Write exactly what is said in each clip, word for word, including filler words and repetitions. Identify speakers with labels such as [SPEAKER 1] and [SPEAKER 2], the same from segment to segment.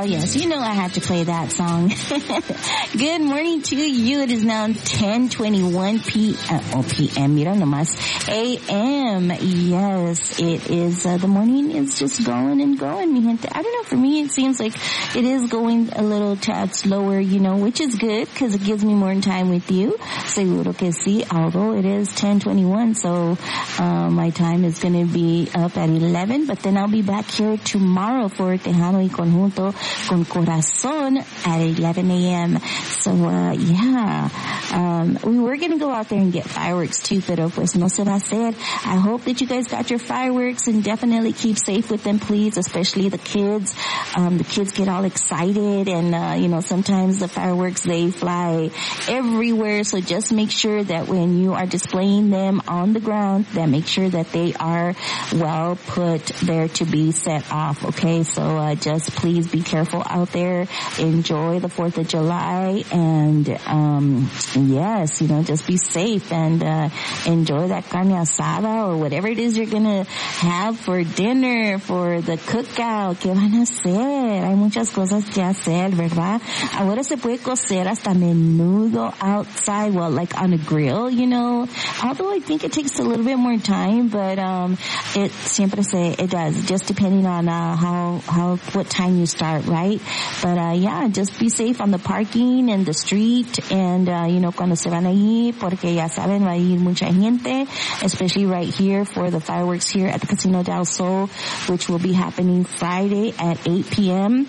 [SPEAKER 1] Oh, yes. You know I have to play that song. Good morning to you. It is now ten twenty-one p m Oh, P M. Mira nomás. A M. Yes, it is. Uh, the morning is just going and going, mi gente. I don't know. For me, it seems like it is going a little tad slower, you know, which is good because it gives me more time with you. Seguro que sí. Although it is ten twenty-one, so uh, my time is going to be up at eleven, but then I'll be back here tomorrow for Tejano y Conjunto con Corazón at eleven a m So, uh, yeah, um, we were going to go out there and get fireworks too, pero pues no se va a hacer. I hope that you guys got your fireworks and definitely keep safe with them, please, especially the kids. Um, the kids get all excited and, uh, you know, sometimes the fireworks, they fly everywhere. So just make sure that when you are displaying them on the ground, that make sure that they are well put there to be set off. Okay. So, uh, just please be careful out there. Enjoy the fourth of July and, um, yes, you know, just be safe and, uh, enjoy that carne asada or whatever it is you're gonna have for dinner, for the cookout. ¿Qué van a hacer? Hay muchas cosas que hacer, ¿verdad? Ahora se puede cocer hasta menudo outside, well, like on a grill, you know. Although I think it takes a little bit more time, but, um, it siempre se, it does, just depending on, uh, how, how, what time you start, right? But, uh, yeah, just be safe on the parking and the street and, uh, you know, cuando se van allí, porque ya saben, va a ir mucha gente, especially right here for the fireworks here at the Casino del Sol, which will be happening Friday at eight p m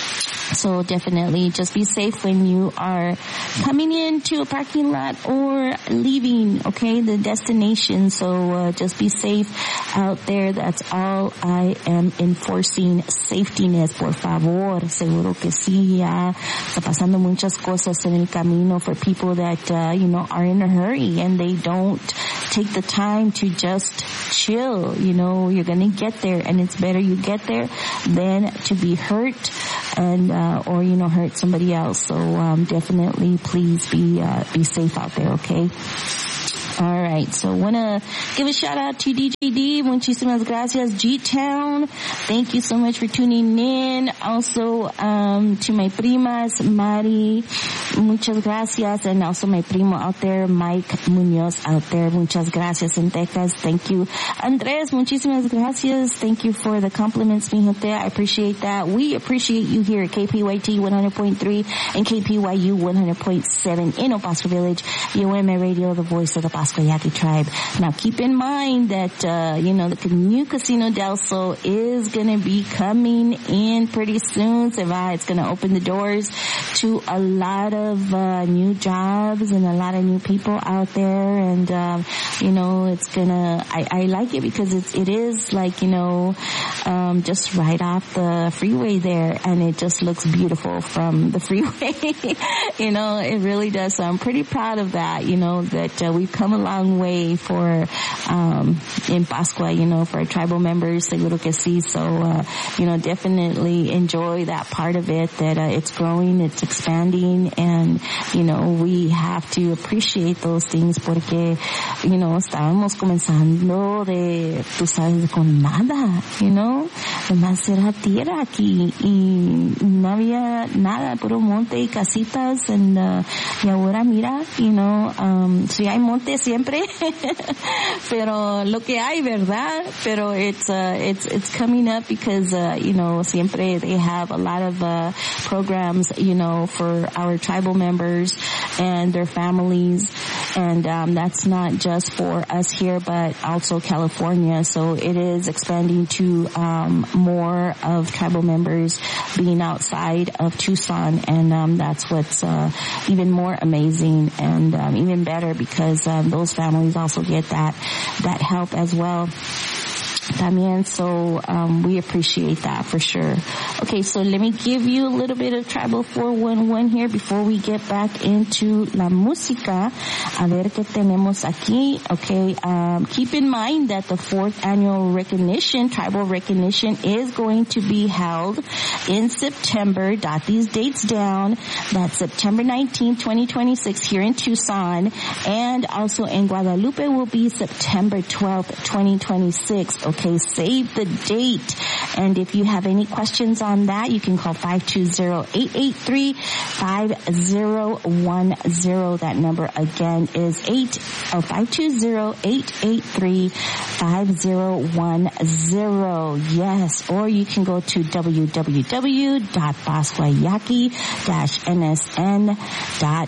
[SPEAKER 1] So definitely just be safe when you are coming into a parking lot or leaving, okay, the destination. So uh, just be safe out there. That's all I am enforcing. Safetyness, por favor. Seguro que sí, ya está pasando muchas cosas en el camino for people that, uh, you know, are in a hurry and they don't take the time to just chill. You know, you're going to get there and it's better you get there than to be hurt and, uh, or, you know, hurt somebody else. So, um, definitely please be, uh, be safe out there, okay? All right, so want to give a shout out to D J D. Muchísimas gracias, G-Town. Thank you so much for tuning in. Also, um, to my primas, Mari, muchas gracias. And also my primo out there, Mike Munoz out there. Muchas gracias in Texas. Thank you. Andres, muchísimas gracias. Thank you for the compliments, mi gente. I appreciate that. We appreciate you here at K P Y T one hundred point three and K P Y U one hundred point seven in El Paso Village. U M A Radio, the voice of the Pasco Yaqui tribe. Now keep in mind that, uh, you know, the new Casino del Sol is going to be coming in pretty soon. Se va, it's going to open the doors to a lot of, uh, new jobs and a lot of new people out there. And, um, you know, it's going to, I, I like it because it's, it is like, you know, um, just right off the freeway there. And it just looks beautiful from the freeway. You know, it really does. So I'm pretty proud of that, you know, that, uh, we've come a long way for, um, in Pascua, you know, for our tribal members, seguro que sí. So, uh, you know, definitely enjoy that part of it, that, uh, it's growing, it's expanding, and, you know, we have to appreciate those things porque, you know, estábamos comenzando de, tú sabes, con nada, you know, además era tierra aquí y no había nada, puro monte y casitas, and, uh, y ahora mira, you know, um, si hay monte siempre, pero lo que hay, ¿verdad? Pero it's, uh, it's, it's coming up because, uh, you know, siempre they have a lot of, uh, programs, you know, for our tribal members and their families. And, um, that's not just for us here, but also California. So it is expanding to, um, more of tribal members being outside of Tucson. And, um, that's what's, uh, even more amazing and, um, even better because, um, those families also get that, that help as well. También, so um, we appreciate that for sure. Okay, so let me give you a little bit of Tribal four one one here before we get back into la música. A ver qué tenemos aquí. Okay, um, keep in mind that the fourth annual recognition, tribal recognition, is going to be held in September. Dot these dates down. That's September nineteenth, twenty twenty-six here in Tucson, and also in Guadalupe will be September twelfth, twenty twenty-six. Okay, save the date. And if you have any questions on that, you can call five two zero, eight eight three, five zero one zero. That number again is eight oh five two zero, eight eight three, five zero one zero. Yes, or you can go to w w w dot bosquayaki dash n s n dot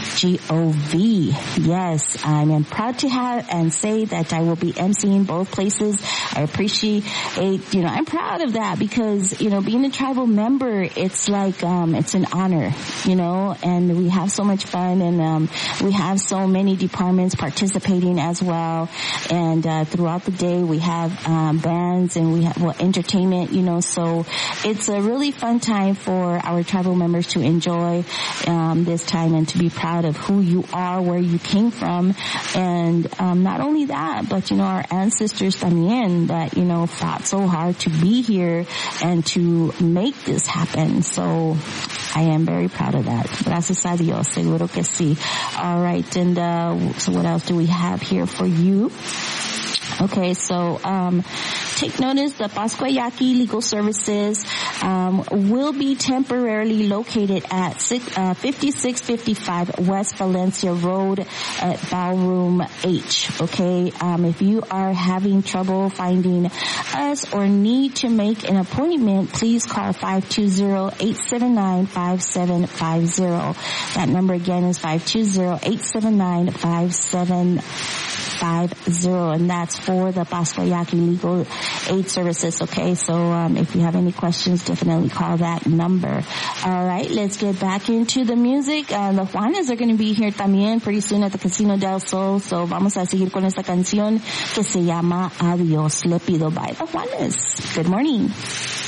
[SPEAKER 1] gov. Yes, I'm proud to have and say that I will be emceeing both places. I appreciate, you know, I'm proud of that because, you know, being a tribal member, it's like, um, it's an honor, you know, and we have so much fun, and um, we have so many departments participating as well. And uh, throughout the day, we have um, bands and we have well, entertainment, you know, so it's a really fun time for our tribal members to enjoy um, this time and to be proud of who you are, where you came from. And um, not only that, but, you know, our ancestors también that, you know, fought so hard to be here and to make this happen. So I am very proud of that. Gracias a Dios. Seguro que sí. All right. And uh, so what else do we have here for you? Okay, so um take notice that Bosquayaki Legal Services um will be temporarily located at six, uh, fifty-six fifty-five West Valencia Road at Ballroom H. Okay, um if you are having trouble finding us or need to make an appointment, please call five two zero, eight seven nine, five seven five zero. That number again is five two zero, eight seven nine, five seven five zero, and that's for the Bosquayaki Legal Aid Services. Okay, so um, if you have any questions, definitely call that number. All right, let's get back into the music. Uh, the Juanes are going to be here también pretty soon at the Casino del Sol, so vamos a seguir con esta canción que se llama Adiós Le Pido by the Juanes. Good morning.